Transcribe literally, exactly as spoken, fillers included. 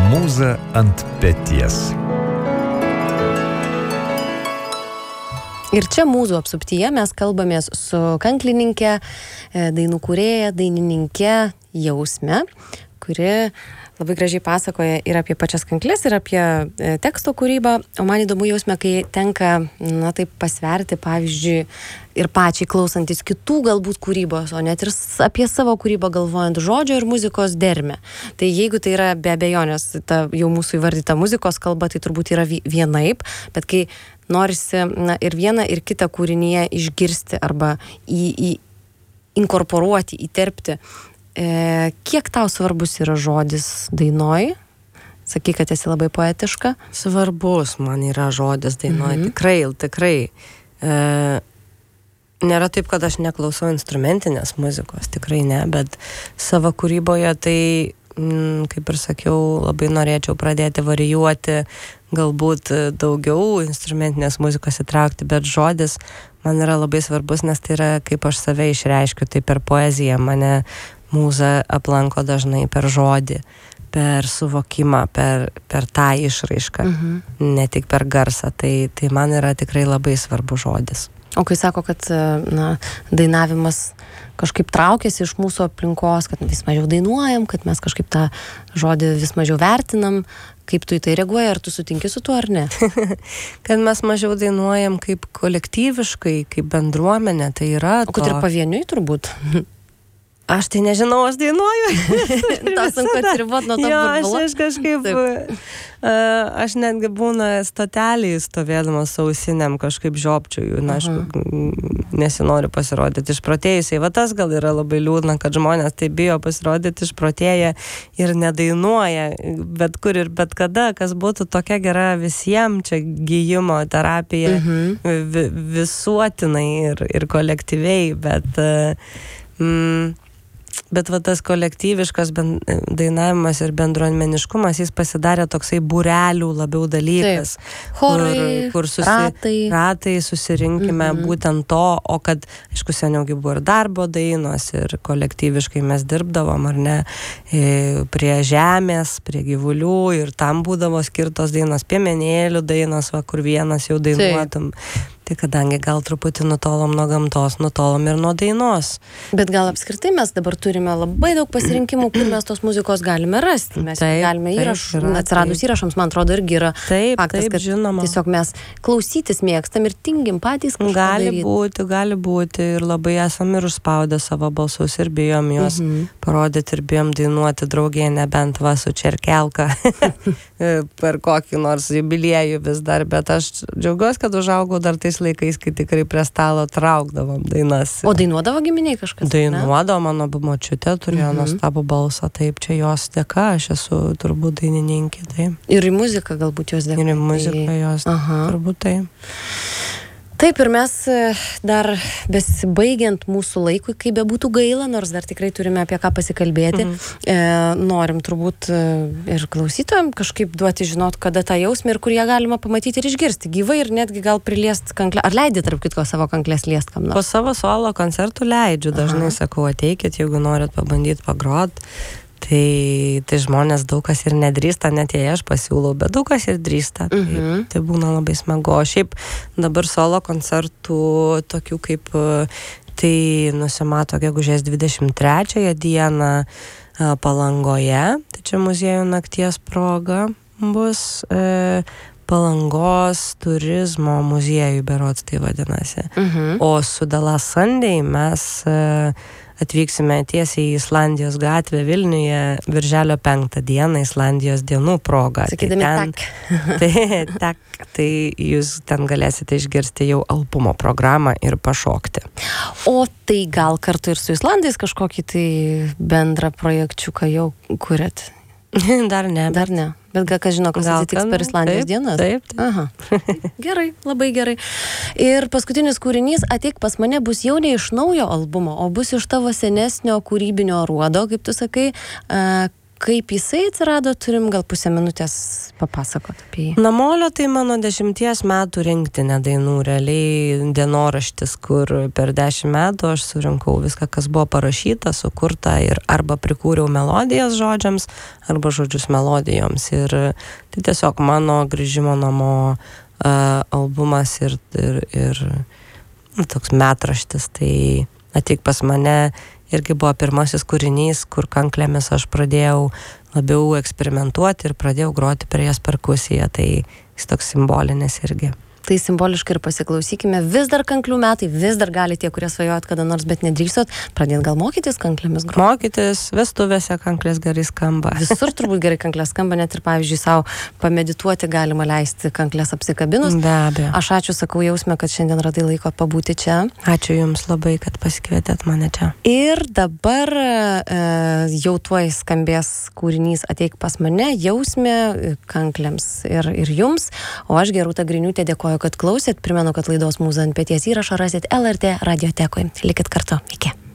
Mūza ant peties. Ir čia mūzų apsuptyje mes kalbamės su kanklininkė, dainų kūrėja, dainininkė Jausme, kuri labai gražiai pasakoja ir apie pačias kankles, ir apie teksto kūrybą. O man įdomu, Jausme, kai tenka, na taip, pasverti, pavyzdžiui, ir pačiai klausantis kitų galbūt kūrybos, o net ir apie savo kūrybą galvojant žodžio ir muzikos dermę. Tai jeigu tai yra be abejonės ta jau mūsų įvardyta muzikos kalba, tai turbūt yra vienaip, bet kai norisi, na, ir vieną, ir kitą kūrinyje išgirsti arba į, į inkorporuoti, įterpti, E, kiek tau svarbus yra žodis dainoj? Sakai, kad esi labai poetiška. Svarbus man yra žodis dainoj. Mhm. Tikrai, tikrai. E, nėra taip, kad aš neklausau instrumentinės muzikos, tikrai ne, bet savo kūryboje tai, m, kaip ir sakiau, labai norėčiau pradėti varijuoti, galbūt daugiau instrumentinės muzikos įtraukti, bet žodis man yra labai svarbus, nes tai yra, kaip aš save išreiškiu, tai per poeziją mane mūza aplanko dažnai per žodį, per suvokimą, per, per tą išraišką, mhm. ne tik per garsą. Tai, tai man yra tikrai labai svarbus žodis. O kai sako, kad na, dainavimas kažkaip traukiasi iš mūsų aplinkos, kad vis mažiau dainuojam, kad mes kažkaip tą žodį vis mažiau vertinam, kaip tu į tai reaguoji, ar tu sutinki su tuo ar ne? Kad mes mažiau dainuojam kaip kolektyviškai, kaip bendruomenė, tai yra to. O kad ir pavieniui turbūt? Aš tai nežinau, aš dainuoju. Ta sunku atsiribot nuo to burbulo. Jo, aš, aš kažkaip, uh, aš netgi būna stotelėje stovėdamas ausiniam kažkaip žiopčiuju, na, aš uh-huh. nesinoriu pasirodyti išprotėjusiai. Va tas gal yra labai liūdna, kad žmonės tai bijo pasirodyti išprotėję ir nedainuoja, bet kur ir bet kada, kas būtų tokia gera visiems, čia gijimo terapija uh-huh. vi, visuotinai ir, ir kolektyviai, bet... Uh, mm, Bet va tas kolektyviškas ben, dainavimas ir bendruomeniškumas, jis pasidarė toksai būrelių labiau dalykas. Taip. Chorai, kur, kur susi, ratai. ratai susirinkime mhm. būtent to, o kad, aišku, seniaugi buvo ir darbo dainos, ir kolektyviškai mes dirbdavom, ar ne, prie žemės, prie gyvulių, ir tam būdavo skirtos dainos, piemenėlių dainos, va, kur vienas jau dainuotum. Taip. Tai kadangi gal truputį nutolom nuo gamtos, nutolom ir nuo dainos. Bet gal apskritai mes dabar turime labai daug pasirinkimų, kur mes tos muzikos galime rasti. Mes taip, galime įrašų, atsiradus taip. Įrašams, man atrodo, irgi yra taip, faktas, taip, kad žinoma. Tiesiog mes klausytis mėgstam ir tingim patys kažką gali daryti. būti, gali būti ir labai esam ir užspaudę savo balsus ir bijom juos mhm. parodyti ir bijom dainuoti draugėje, nebent va su Čerkelka per kokį nors jubiliejų vis dar, bet aš džiaugiuosi, kad užaugau dar tais laikais, kai tikrai prie stalo traukdavom dainas. O dainuodavo giminiai kažkas? Dainuodavo, mano močiutė turėjo Mhm. nuostabų balsą, taip, čia jos dėka, aš esu turbūt dainininkė, taip. Ir į muziką galbūt jos dėka. Ir į muziką jos, Aha. turbūt taip. Taip, ir mes dar besibaigiant mūsų laikui, kaip bebūtų gaila, nors dar tikrai turime apie ką pasikalbėti, mhm. e, norim turbūt ir klausytojams kažkaip duoti žinot, kada tą jausmę ir kur ją galima pamatyti ir išgirsti gyvai ir netgi gal priliest kanklę. Ar leidi tarp kitko savo kanklės liest kam nors? Po savo solo koncertų leidžiu, dažnai Aha. sakau, ateikit, jeigu norit pabandyti pagrot. Tai, tai žmonės daug kas ir nedrįsta, net jei aš pasiūlau, bet daug kas ir drįsta. Mhm. Tai, tai būna labai smagu. O šiaip dabar solo koncertų tokių kaip tai nusimato gegužės dvidešimt trečiąją dieną Palangoje. Tai čia muziejų nakties proga bus. E, Palangos turizmo muziejų berods tai vadinasi. Mhm. O su Dala Sunday mes e, atvyksime tiesiai į Islandijos gatvę Vilniuje birželio penktą dieną, Islandijos dienų proga. Sakydami tai ten, tak. tai, tak. Tai jūs ten galėsite išgirsti jau albumo programą ir pašokti. O tai gal kartu ir su Islandais kažkokį tai bendrą projekčiuką jau kuriat? Dar ne. Dar ne. Bet gal kas žino, kas Gal atsitiks kad- per Islandijos taip, dienas? taip, taip. Aha. Gerai, labai gerai. Ir paskutinis kūrinys Ateik pas mane bus jau ne iš naujo albumo, o bus iš tavo senesnio kūrybinio ruodo, kaip tu sakai. A, kaip jisai atsirado, turim gal pusę minutės papasakot apie jį. Namolio tai mano dešimties metų rinktinė dainų, realiai dienoraštis, kur per dešimt metų aš surinkau viską, kas buvo parašyta, sukurta ir arba prikūriau melodijas žodžiams, arba žodžius melodijoms. Ir tai tiesiog mano grįžimo namo uh, albumas ir, ir, ir nu, toks metraštis. Tai Ateik pas mane irgi buvo pirmasis kūrinys, kur kanklėmis aš pradėjau labiau eksperimentuoti ir pradėjau groti prie jas perkusiją, tai jis toks simbolinis irgi. Tai simboliškai ir pasiklausykime. Vis dar kanklių metai, vis dar gali tie, kurie svajojat kada nors, bet nedrįsot, pradėt gal mokytis kanklėmis groti. Mokytis, vestuvėse kanklės gerai skamba. Visur turbūt gerai kanklės skamba, net ir pavyzdžiui savo pamedituoti galima leisti kanklės apsikabinus. Be abejo. Aš ačiū sakau Jausme, kad šiandien radai laiko pabūti čia. Ačiū Jums labai, kad pasikvietėt mane čia. Ir dabar e, jau tuoj skambės kūrinys Ateik pas mane, Jausmė kanklėms ir, ir jums. O aš Gerūta Griniūtė dėkoju, kad klausėt. Primenu, kad laidos Mūza ant peties įrašą rasit L R T radiotekoje. Likit kartu. Iki.